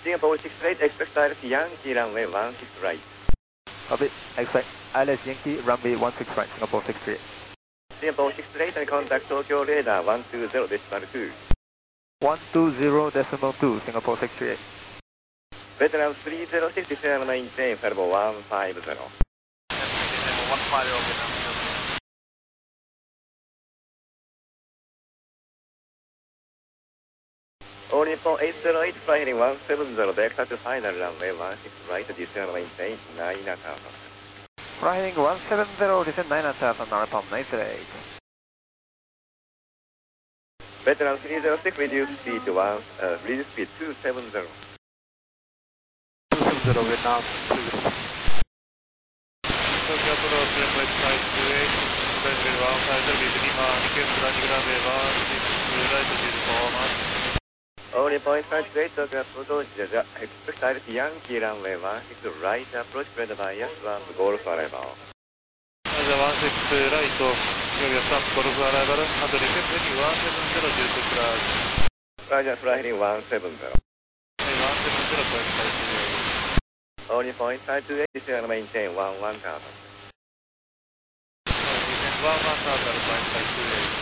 Singapore 68, expect ILS Yankee runway 16 right. Copy, expect ILS Yankee runway 16 right, Singapore 68. Singapore 68 and contact Tokyo radar 120.2. 120.2, Singapore 68. Veteran 306, December 19, Flight 150. All Nippon 808, fly heading 170, vector to final runway 16 right, December 19, 9 thousand. Fly heading 170, descend 9,000, marathon 98. Veteran 306, reduce speed to 270. 270, Vietnam, 2. Tokyo approach, request flight 28, Brazil 150, with Lima, request landing runway 16 right, for March. All Nippon 858, Tokyo approach, expect ILS Yankee runway 16 right, approach spread by S1, Golf arrival. 16 right, Yoga stop, Golf arrival, and request heading 170 due to crash. Roger, fly heading 170. 170, point 528. All Nippon 858, December maintain 11,000. Descend 11,000, point 528.